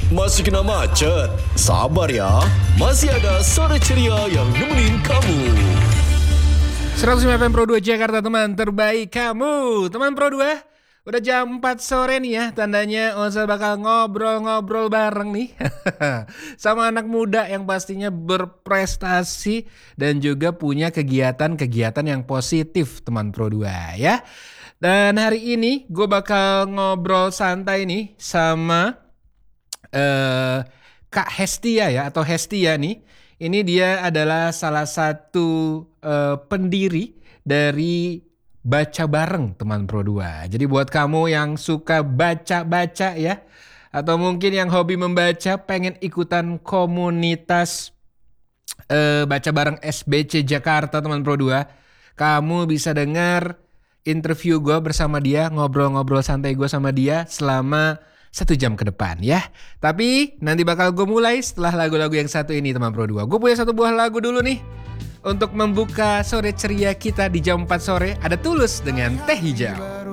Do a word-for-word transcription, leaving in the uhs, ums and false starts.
Masih kena macet? Sabar ya, masih ada Sore Ceria yang nemenin kamu. seratus lima F M Pro dua Jakarta, teman terbaik kamu. Teman Pro dua, udah jam empat sore nih ya. Tandanya Onsa bakal ngobrol-ngobrol bareng nih sama anak muda yang pastinya berprestasi dan juga punya kegiatan-kegiatan yang positif, teman Pro dua ya. Dan hari ini gue bakal ngobrol santai nih sama uh, Kak Hestia ya, atau Hestia nih. Ini dia adalah salah satu uh, pendiri dari Baca Bareng, teman Pro dua. Jadi buat kamu yang suka baca-baca ya, atau mungkin yang hobi membaca, pengen ikutan komunitas uh, Baca Bareng S B C Jakarta, teman Pro dua, kamu bisa dengar interview gue bersama dia, ngobrol-ngobrol santai gue sama dia selama satu jam ke depan ya. Tapi nanti bakal gue mulai setelah lagu-lagu yang satu ini, teman Pro dua. Gue punya satu buah lagu dulu nih untuk membuka sore ceria kita di jam empat sore. Ada Tulus dengan Teh Hijau.